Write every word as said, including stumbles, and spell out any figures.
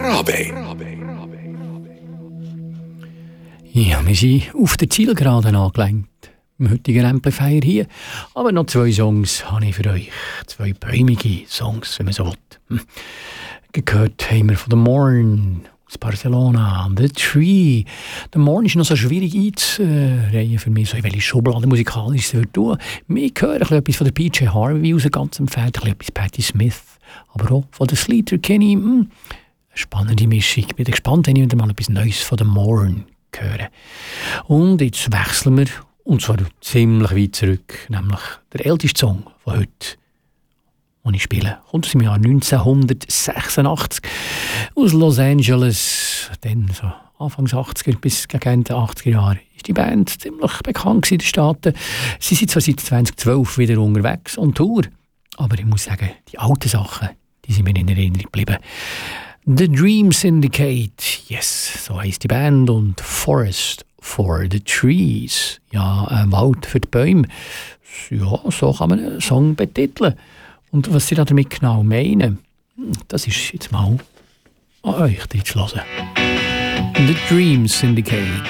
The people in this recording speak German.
Rabe. Ja, wir sind auf der Zielgeraden angelangt. Im heutigen Amplifier hier. Aber noch zwei Songs habe ich für euch. Zwei bäumige Songs, wenn man so will. Hm. Gehört haben wir von The Morn aus Barcelona. The Tree. The Morn ist noch so schwierig einzureihen für mich. So, welche Schublade musikalisch es wird tun. Wir hören etwas von der P J Harvey aus ganz empfehlt. Etwas Patti Smith. Aber auch von der Sleater Kenny. Hm. Spannende Mischung. Ich bin gespannt, wenn ich wieder mal etwas Neues von The Morn höre. Und jetzt wechseln wir. Und zwar ziemlich weit zurück, nämlich der älteste Song von heute, den ich spiele. Kommt aus dem Jahr neunzehnhundertsechsundachtzig aus Los Angeles. Dann so Anfangs achtziger bis gegen Ende achtziger Jahre ist die Band ziemlich bekannt in den Staaten. Sie sind zwar seit zweitausendzwölf wieder unterwegs und Tour, aber ich muss sagen, die alten Sachen, die sind mir in Erinnerung geblieben. The Dream Syndicate, yes, so heisst die Band, und Forest for the Trees. Ja, ein Wald für die Bäume. Ja, so kann man einen Song betiteln. Und was sie damit genau meinen, das ist jetzt mal an euch zu hören. The Dream Syndicate.